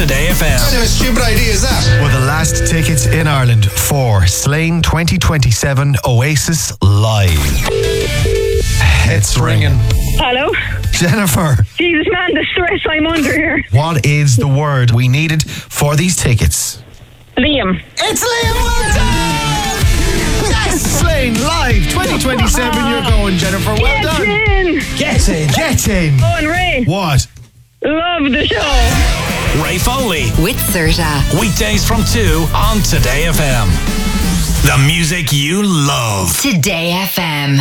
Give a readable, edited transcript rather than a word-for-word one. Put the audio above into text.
Today FM. What kind of a stupid idea is that? Well, the last tickets in Ireland for Slane 2027 Oasis Live. It's ringing. Hello? Jennifer, Jesus, man, the stress I'm under here. what is the word we needed for these tickets? Liam. It's Liam, well done! Yes, Slane Live 2027, you're going, Jennifer, well done. Get in. Oh, and Ray. What? Love the show. Ray Foley. With Serta. Weekdays from 2 on Today FM. The music you love. Today FM.